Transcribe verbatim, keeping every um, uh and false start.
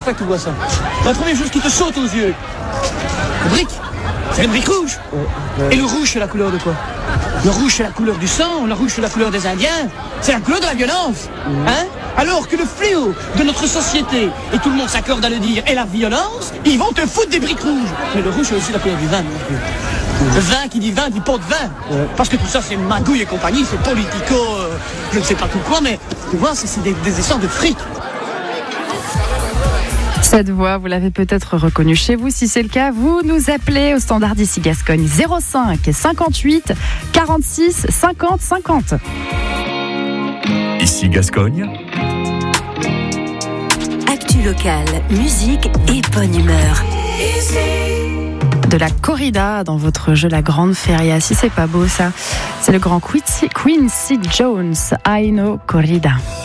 fois que tu vois ça. La première chose qui te saute aux yeux, le brique, c'est le brique rouge. Et le rouge, c'est la couleur de quoi? Le rouge, c'est la couleur du sang, le rouge, c'est la couleur des Indiens, c'est la couleur de la violence. Hein? Alors que le fléau de notre société, et tout le monde s'accorde à le dire, est la violence, ils vont te foutre des briques rouges. Mais le rouge, c'est aussi la couleur du vin. Le vin qui dit vin dit pot de vin. Ouais. Parce que tout ça, c'est magouille et compagnie, c'est politico, euh, je ne sais pas tout quoi, mais tu vois, c'est, c'est des, des essences de fric. Cette voix, vous l'avez peut-être reconnue chez vous. Si c'est le cas, vous nous appelez au standard d'ici Gascogne zéro cinq cinquante-huit quarante-six cinquante cinquante. Ici Gascogne. Actu local, musique et bonne humeur. De la corrida dans votre jeu La Grande Feria. Si c'est pas beau ça, c'est le grand Quincy Jones, I Know Corrida.